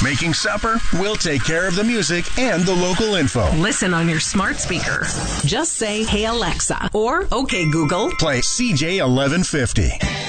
Making supper? We'll take care of the music and the local info. Listen on your smart speaker. Just say, "Hey Alexa," or "Okay Google." Play CJ 1150.